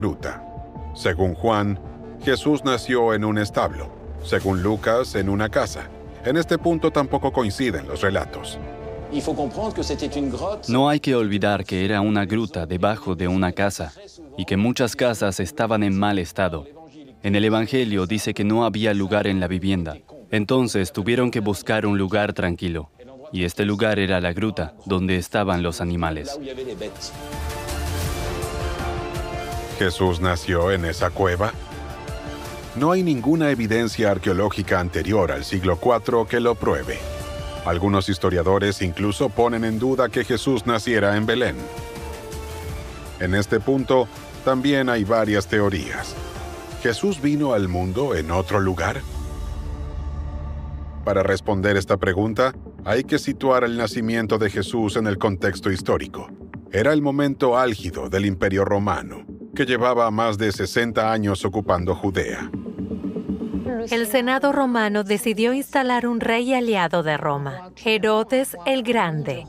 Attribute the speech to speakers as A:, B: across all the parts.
A: gruta. Según Juan, Jesús nació en un establo. Según Lucas, en una casa. En este punto tampoco coinciden los relatos.
B: No hay que olvidar que era una gruta debajo de una casa y que muchas casas estaban en mal estado. En el Evangelio dice que no había lugar en la vivienda. Entonces tuvieron que buscar un lugar tranquilo. Y este lugar era la gruta, donde estaban los animales.
A: ¿Jesús nació en esa cueva? No hay ninguna evidencia arqueológica anterior al siglo IV que lo pruebe. Algunos historiadores incluso ponen en duda que Jesús naciera en Belén. En este punto, también hay varias teorías. ¿Jesús vino al mundo en otro lugar? Para responder esta pregunta, hay que situar el nacimiento de Jesús en el contexto histórico. Era el momento álgido del Imperio Romano, que llevaba más de 60 años ocupando Judea.
C: El Senado romano decidió instalar un rey aliado de Roma, Herodes el Grande.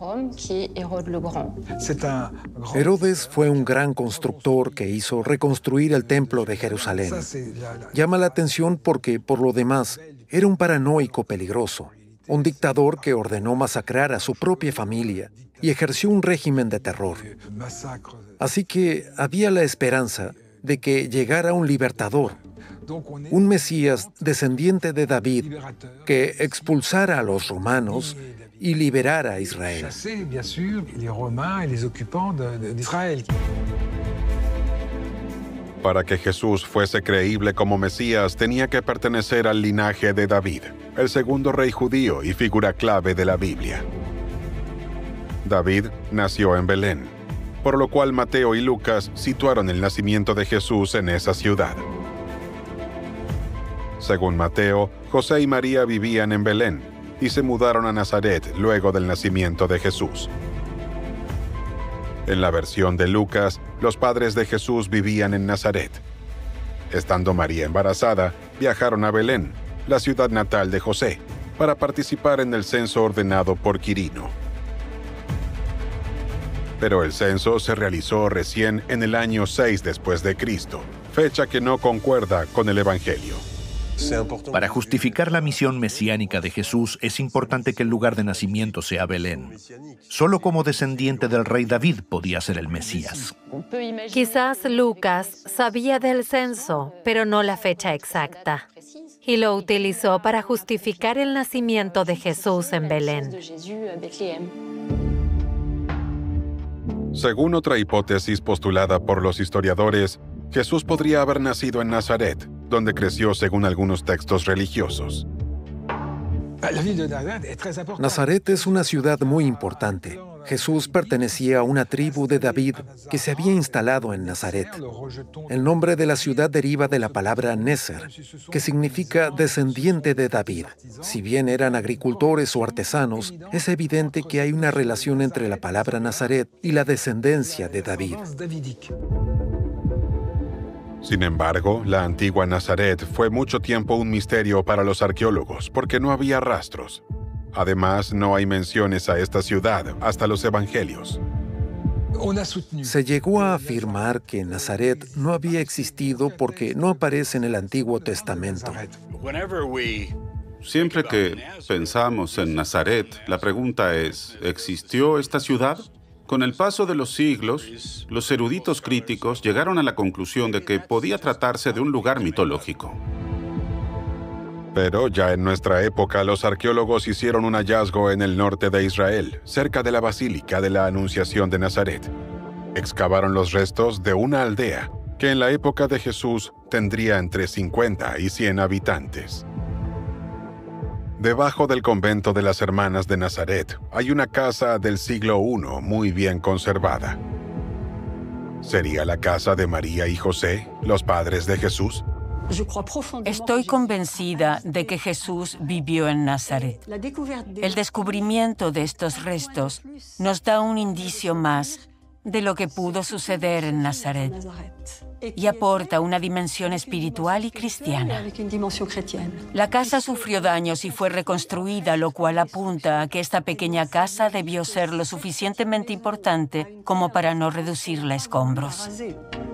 D: Herodes fue un gran constructor que hizo reconstruir el templo de Jerusalén. Llama la atención porque, por lo demás, era un paranoico peligroso, un dictador que ordenó masacrar a su propia familia y ejerció un régimen de terror. Así que había la esperanza de que llegara un libertador, un Mesías descendiente de David que expulsara a los romanos y liberara a Israel.
A: Para que Jesús fuese creíble como Mesías, tenía que pertenecer al linaje de David, el segundo rey judío y figura clave de la Biblia. David nació en Belén, por lo cual Mateo y Lucas situaron el nacimiento de Jesús en esa ciudad. Según Mateo, José y María vivían en Belén y se mudaron a Nazaret luego del nacimiento de Jesús. En la versión de Lucas, los padres de Jesús vivían en Nazaret. Estando María embarazada, viajaron a Belén, la ciudad natal de José, para participar en el censo ordenado por Quirino. Pero el censo se realizó recién en el año 6 después de Cristo, fecha que no concuerda con el Evangelio.
E: Para justificar la misión mesiánica de Jesús, es importante que el lugar de nacimiento sea Belén. Solo como descendiente del rey David podía ser el Mesías.
C: Quizás Lucas sabía del censo, pero no la fecha exacta, y lo utilizó para justificar el nacimiento de Jesús en Belén.
A: Según otra hipótesis postulada por los historiadores, Jesús podría haber nacido en Nazaret, donde creció según algunos textos religiosos.
D: Nazaret es una ciudad muy importante. Jesús pertenecía a una tribu de David que se había instalado en Nazaret. El nombre de la ciudad deriva de la palabra Nezer, que significa descendiente de David. Si bien eran agricultores o artesanos, es evidente que hay una relación entre la palabra Nazaret y la descendencia de David.
A: Sin embargo, la antigua Nazaret fue mucho tiempo un misterio para los arqueólogos porque no había rastros. Además, no hay menciones a esta ciudad hasta los evangelios.
D: Se llegó a afirmar que Nazaret no había existido porque no aparece en el Antiguo Testamento.
F: Siempre que pensamos en Nazaret, la pregunta es, ¿existió esta ciudad? Con el paso de los siglos, los eruditos críticos llegaron a la conclusión de que podía tratarse de un lugar mitológico.
A: Pero ya en nuestra época, los arqueólogos hicieron un hallazgo en el norte de Israel, cerca de la Basílica de la Anunciación de Nazaret. Excavaron los restos de una aldea que en la época de Jesús tendría entre 50 y 100 habitantes. Debajo del convento de las Hermanas de Nazaret hay una casa del siglo I muy bien conservada. ¿Sería la casa de María y José, los padres de Jesús?
G: Estoy convencida de que Jesús vivió en Nazaret. El descubrimiento de estos restos nos da un indicio más de lo que pudo suceder en Nazaret y aporta una dimensión espiritual y cristiana. La casa sufrió daños y fue reconstruida, lo cual apunta a que esta pequeña casa debió ser lo suficientemente importante como para no reducirla a escombros.